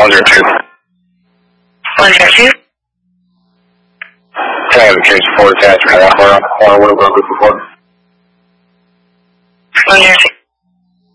102. 102? Can I have a case report attached to that? Or what about this report? 102.